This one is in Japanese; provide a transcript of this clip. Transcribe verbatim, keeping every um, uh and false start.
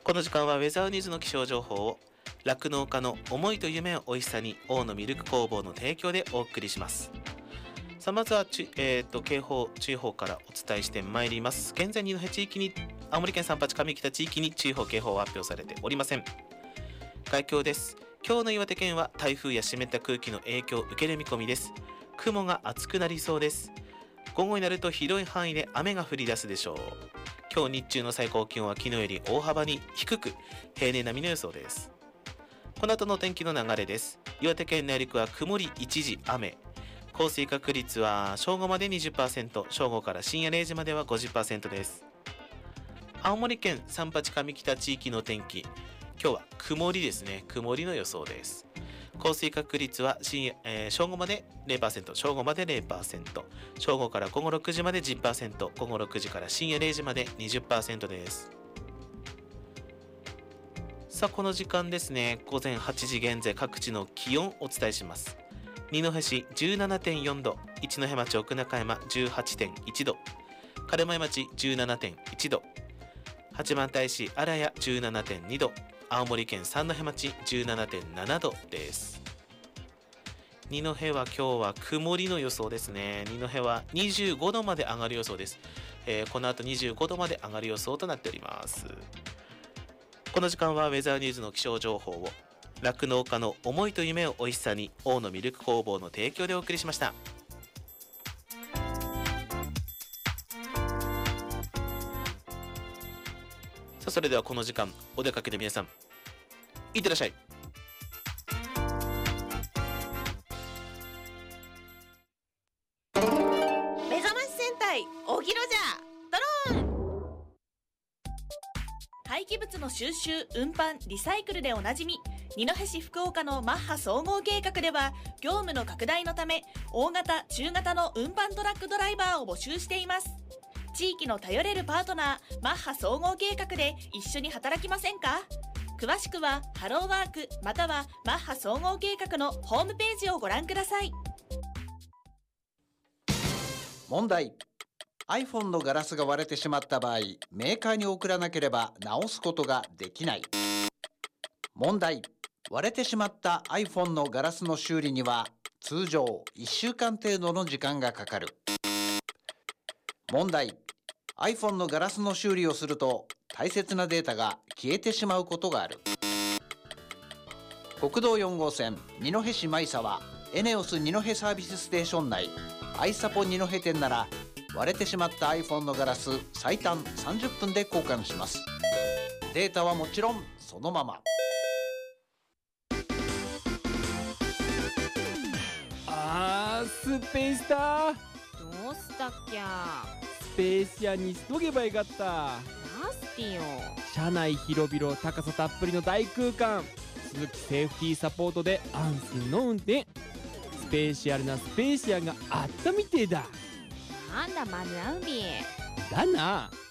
この時間はウェザーニューズの気象情報を酪農家の思いと夢を美味しさに大野ミルク工房の提供でお送りします。さあまずはち、えー、と警報注意報からお伝えしてまいります。現在二戸地域に青森県三八上北地域に注意報警報は発表されておりません。概況です。今日の岩手県は台風や湿った空気の影響を受ける見込みです。雲が厚くなりそうです。午後になると広い範囲で雨が降り出すでしょう。今日日中の最高気温は昨日より大幅に低く平年並みの予想です。この後の天気の流れです。岩手県内陸は曇り一時雨、降水確率は正午まで にじゅっパーセント、 正午から深夜れいじまでは ごじゅっパーセント です。青森県三八上北地域の天気、今日は曇りですね。曇りの予想です。降水確率は深夜、えー、正午まで ゼロパーセント、 正午まで ゼロパーセント、 正午から午後ろくじまで じゅっパーセント、 午後ろくじから深夜れいじまで にじゅっパーセント です。さあこの時間ですね、午前はちじ現在各地の気温お伝えします。二戸市 じゅうななてんよんど、一戸町奥中山 じゅうはちてんいちど、軽米町 じゅうななてんいちど、八幡平市荒谷 じゅうななてんにど、青森県三戸町 じゅうななてんななどです。二戸は今日は曇りの予想ですね。二戸はにじゅうごどまで上がる予想です。えー、この後にじゅうごどまで上がる予想となっております。この時間はウェザーニューズの気象情報を酪農家の思いと夢を美味しさに大野ミルク工房の提供でお送りしました。さあそれではこの時間お出かけの皆さんいってらっしゃい。 目覚まし戦隊おぎろじゃドローン。廃棄物の収集運搬リサイクルでおなじみ二戸市福岡のマッハ総合計画では、業務の拡大のため大型中型の運搬トラックドライバーを募集しています。地域の頼れるパートナーマッハ総合計画で一緒に働きませんか。詳しくはハローワークまたはマッハ総合計画のホームページをご覧ください。 問題。 iPhone のガラスが割れてしまった場合、メーカーに送らなければ直すことができない。問題。割れてしまった iPhone のガラスの修理には通常いっしゅうかん程度の時間がかかる。問題。 iPhone のガラスの修理をすると大切なデータが消えてしまうことがある。国道よん号線二戸市舞沢エネオス二戸サービスステーション内アイサポ二戸店なら割れてしまった iPhone のガラス最短さんじゅっぷんで交換します。データはもちろんそのまま。 あースペースターどうしたっきゃ。 スペース屋にしとけばよかった。 ナスティよ。 車内広々高さたっぷりの大空間、鈴木セーフティーサポートで安心の運転。スペーシアルなスペーシアがあったみてえだ。 なんだマヌアウビ。 だな。